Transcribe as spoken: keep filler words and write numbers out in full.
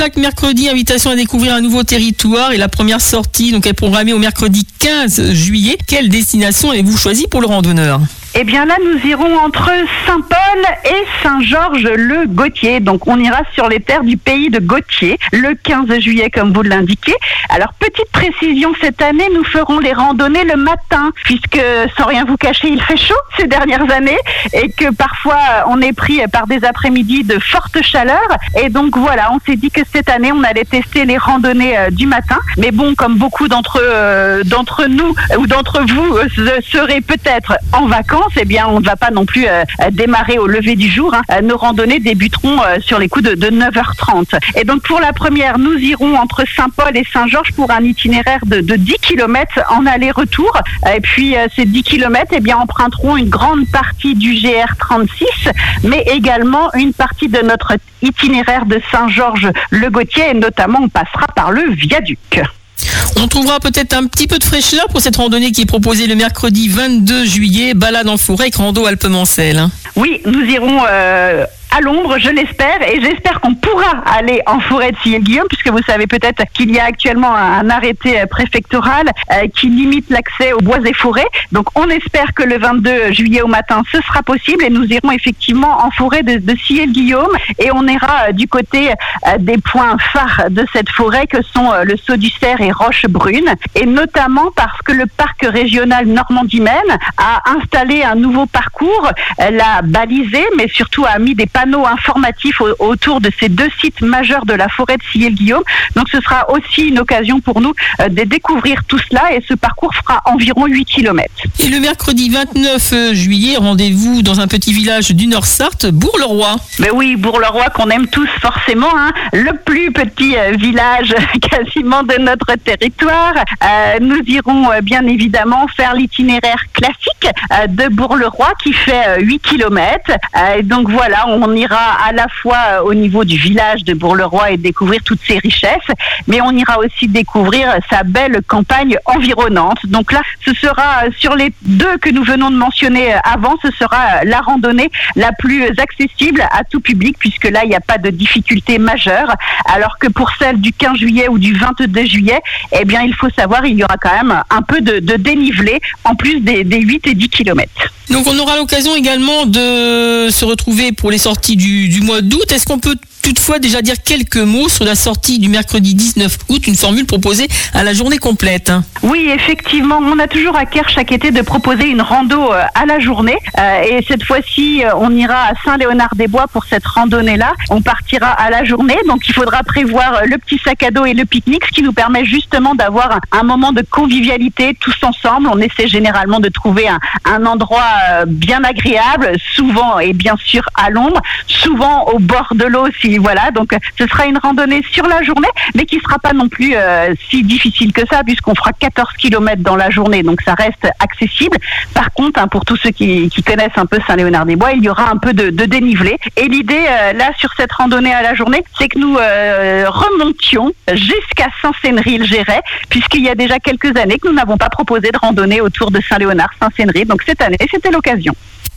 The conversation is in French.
chaque mercredi, invitation à découvrir un nouveau territoire et la première sortie donc, est programmée au mercredi quinze juillet. Quelle destination avez-vous choisi pour le randonneur ? Eh bien là, nous irons entre Saint-Paul et Saint-Georges-le-Gautier. Donc on ira sur les terres du pays de Gautier le quinze juillet, comme vous l'indiquez. Alors petite précision, cette année, nous ferons les randonnées le matin, puisque sans rien vous cacher, il fait chaud ces dernières années et que parfois on est pris par des après-midi de forte chaleur. Et donc voilà, on s'est dit que cette année, on allait tester les randonnées euh, du matin. Mais bon, comme beaucoup d'entre euh, d'entre nous ou d'entre vous euh, seraient peut-être en vacances, eh bien, on ne va pas non plus euh, démarrer au lever du jour. Hein. Nos randonnées débuteront euh, sur les coups de, de neuf heures trente. Et donc, pour la première, nous irons entre Saint-Paul et Saint-Georges pour un itinéraire de, de dix kilomètres en aller-retour. Et puis, euh, ces dix kilomètres, eh bien, emprunteront une grande partie du G R trente-six, mais également une partie de notre itinéraire de Saint-Georges-le-Gautier. Et notamment, on passera par le viaduc. On trouvera peut-être un petit peu de fraîcheur pour cette randonnée qui est proposée le mercredi vingt-deux juillet, balade en forêt avec rando Alpes-Mancelles. Oui, nous irons euh, à l'ombre, je l'espère, et j'espère qu'on pourra aller en forêt de Sillé-Guillaume, puisque vous savez peut-être qu'il y a actuellement un arrêté préfectoral euh, qui limite l'accès aux bois et forêts. Donc on espère que le vingt-deux juillet au matin, ce sera possible et nous irons effectivement en forêt de, de Sillé-Guillaume et on ira euh, du côté euh, des points phares de cette forêt que sont euh, le Saut du Cerf et Roche-Brune, et notamment parce que le parc régional Normandie-Maine a installé un nouveau parcours, euh, l'a balisé, mais surtout a mis des panneaux informatifs au, autour de ces deux sites majeurs de la forêt de Sillé-Guillaume. Donc ce sera aussi une occasion pour nous euh, de découvrir tout cela et ce parcours fera environ huit kilomètres. Et le mercredi vingt-neuf juillet, rendez-vous dans un petit village du Nord-Sarthe, Bourg-le-Roi. Mais oui, Bourg-le-Roi qu'on aime tous forcément, hein, le plus petit euh, village quasiment de notre territoire. Euh, nous irons euh, bien évidemment faire l'itinéraire classique euh, de Bourg-le-Roi qui fait euh, huit kilomètres. Euh, donc voilà, on ira à la fois euh, au niveau du village de Bourg-le-Roi et découvrir toutes ses richesses, mais on ira aussi découvrir sa belle campagne environnante. Donc là, ce sera euh, sur les deux que nous venons de mentionner euh, avant, ce sera euh, la randonnée la plus accessible à tout public, puisque là, il n'y a pas de difficulté majeure, alors que pour celle du quinze juillet ou du vingt-deux juillet, eh bien, il faut savoir, il y aura quand même un peu de, de dénivelé, en plus des, des huit et dix kilomètres. Donc, on aura l'occasion également de se retrouver pour les sorties du, du mois d'août. Est-ce qu'on peut toutefois déjà dire quelques mots sur la sortie du mercredi dix-neuf août, une formule proposée à la journée complète? Oui, effectivement, on a toujours à cœur chaque été de proposer une rando à la journée. Euh, et cette fois-ci, on ira à Saint-Léonard-des-Bois pour cette randonnée-là. On partira à la journée, donc il faudra prévoir le petit sac à dos et le pique-nique, ce qui nous permet justement d'avoir un moment de convivialité tous ensemble. On essaie généralement de trouver un, un endroit bien agréable, souvent et bien sûr à l'ombre, souvent au bord de l'eau si voilà, donc ce sera une randonnée sur la journée, mais qui ne sera pas non plus euh, si difficile que ça, puisqu'on fera quatorze kilomètres dans la journée, donc ça reste accessible. Par contre, hein, pour tous ceux qui, qui connaissent un peu Saint-Léonard-des-Bois, il y aura un peu de, de dénivelé. Et l'idée, euh, là, sur cette randonnée à la journée, c'est que nous euh, remontions jusqu'à Saint-Sénéry-le-Géret, puisqu'il y a déjà quelques années que nous n'avons pas proposé de randonnée autour de Saint-Léonard, Saint-Sénéry. Donc cette année, c'était l'occasion.